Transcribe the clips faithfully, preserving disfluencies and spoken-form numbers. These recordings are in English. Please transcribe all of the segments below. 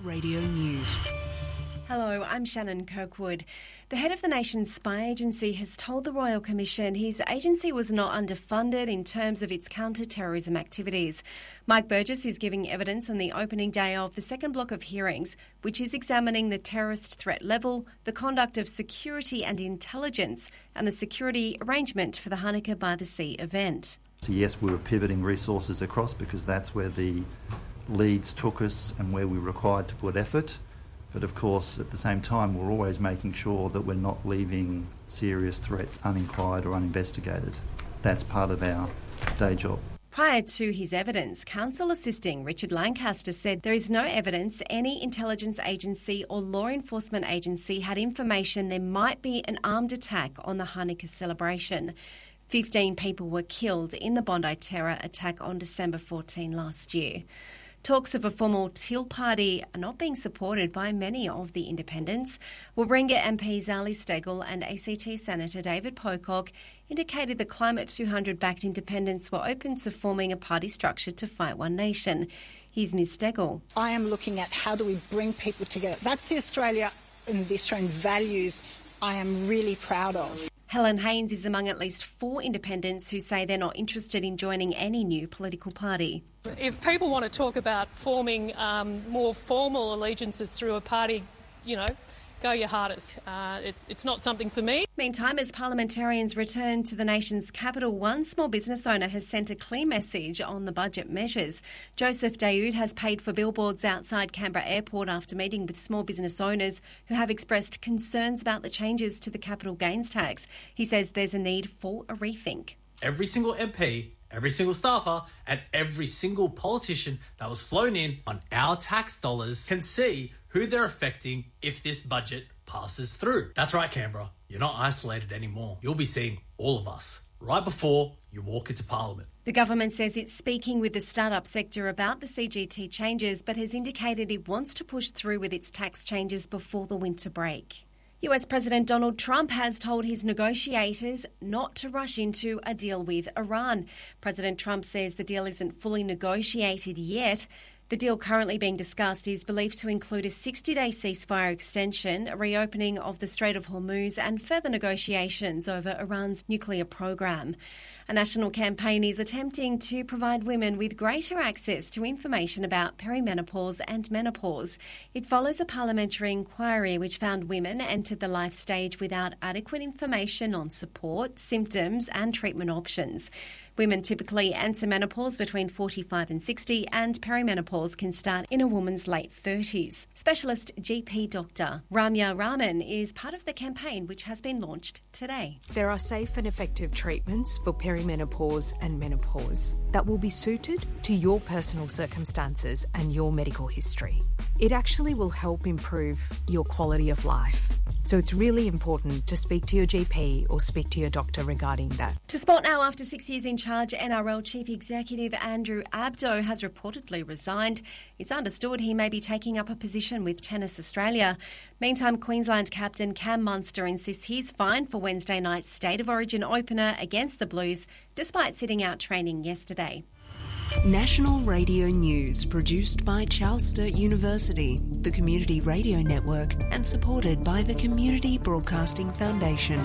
Radio News. Hello, I'm Shannon Kirkwood. The head of the nation's spy agency has told the Royal Commission his agency was not underfunded in terms of its counter-terrorism activities. Mike Burgess is giving evidence on the opening day of the second block of hearings, which is examining the terrorist threat level, the conduct of security and intelligence, and the security arrangement for the Hanukkah by the Sea event. So yes, we were pivoting resources across because that's where the leads took us and where we were required to put effort. But of course, at the same time, we're always making sure that we're not leaving serious threats uninquired or uninvestigated. That's part of our day job. Prior to his evidence, counsel assisting Richard Lancaster said there is no evidence any intelligence agency or law enforcement agency had information there might be an armed attack on the Hanukkah celebration. Fifteen people were killed in the Bondi terror attack on December fourteenth last year. Talks of a formal Teal Party are not being supported by many of the independents. Warringah M P Zali Steggall and A C T Senator David Pocock indicated the Climate two hundred-backed independents were open to forming a party structure to fight One Nation. Here's Miz Steggall. I am looking at how do we bring people together. That's the Australia and the Australian values I am really proud of. Helen Haynes is among at least four independents who say they're not interested in joining any new political party. If people want to talk about forming um, more formal allegiances through a party, you know, go your hardest. Uh, it, it's not something for me. Meantime, as parliamentarians return to the nation's capital, one small business owner has sent a clear message on the budget measures. Joseph Daoud has paid for billboards outside Canberra Airport after meeting with small business owners who have expressed concerns about the changes to the capital gains tax. He says there's a need for a rethink. Every single M P, every single staffer and every single politician that was flown in on our tax dollars can see who they're affecting if this budget passes through. That's right, Canberra. You're not isolated anymore. You'll be seeing all of us right before you walk into Parliament. The government says it's speaking with the startup sector about the C G T changes, but has indicated it wants to push through with its tax changes before the winter break. U S President Donald Trump has told his negotiators not to rush into a deal with Iran. President Trump says the deal isn't fully negotiated yet. The deal currently being discussed is believed to include a sixty-day ceasefire extension, a reopening of the Strait of Hormuz and further negotiations over Iran's nuclear program. A national campaign is attempting to provide women with greater access to information about perimenopause and menopause. It follows a parliamentary inquiry which found women entered the life stage without adequate information on support, symptoms and treatment options. Women typically enter menopause between forty-five and sixty, and perimenopause can start in a woman's late thirties. Specialist G P doctor Ramya Raman is part of the campaign which has been launched today. There are safe and effective treatments for perimenopause and menopause that will be suited to your personal circumstances and your medical history. It actually will help improve your quality of life. So it's really important to speak to your G P or speak to your doctor regarding that. To sport now, after six years in charge, N R L Chief Executive Andrew Abdo has reportedly resigned. It's understood he may be taking up a position with Tennis Australia. Meantime, Queensland captain Cam Munster insists he's fine for Wednesday night's State of Origin opener against the Blues, despite sitting out training yesterday. National Radio News, produced by Charles Sturt University, the Community Radio Network, and supported by the Community Broadcasting Foundation.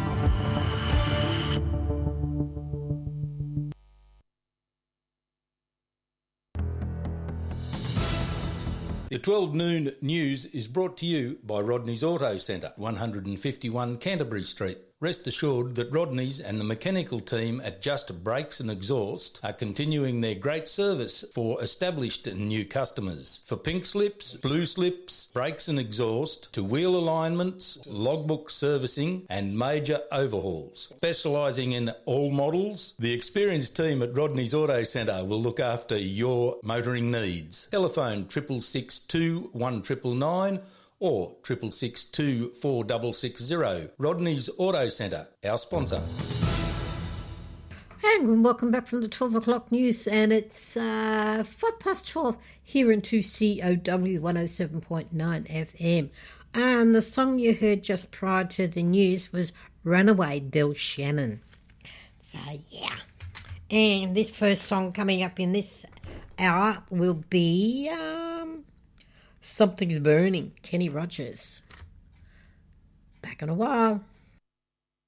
The twelve noon news is brought to you by Rodney's Auto Centre, one fifty-one Canterbury Street. Rest assured that Rodney's and the mechanical team at Just Brakes and Exhaust are continuing their great service for established and new customers. For pink slips, blue slips, brakes and exhaust, to wheel alignments, logbook servicing and major overhauls. Specialising in all models, the experienced team at Rodney's Auto Centre will look after your motoring needs. Telephone triple six two one triple nine or triple six two four six six zero. Rodney's Auto Centre, our sponsor. And welcome back from the twelve o'clock news, and it's uh, five past twelve here in two C O W one oh seven point nine F M. And the song you heard just prior to the news was Runaway, Del Shannon. So, yeah. And this first song coming up in this hour will be um, Something's Burning, Kenny Rogers. Back in a while.